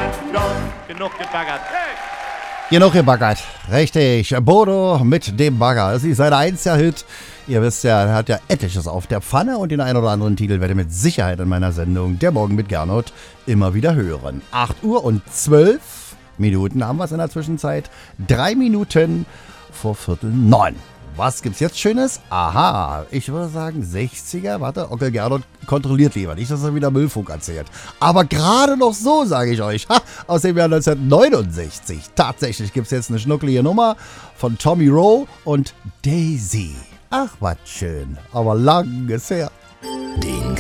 Genug gebaggert. Hey! Genug gebaggert. Richtig. Bodo mit dem Bagger. Das ist sein einziger Hit. Ihr wisst ja, er hat ja etliches auf der Pfanne und den einen oder anderen Titel werde ich mit Sicherheit in meiner Sendung Der Morgen mit Gernot immer wieder hören. 8 Uhr und 12 Minuten haben wir es in der Zwischenzeit. 3 Minuten vor 8:45. Was gibt's jetzt Schönes? Aha, ich würde sagen 60er. Warte, Onkel Gernot kontrolliert lieber, nicht, dass er wieder Müllfunk erzählt. Aber gerade noch so, sage ich euch. Aus dem Jahr 1969. Tatsächlich gibt's jetzt eine schnucklige Nummer von Tommy Rowe und Daisy. Ach, was schön. Aber lang ist her. Den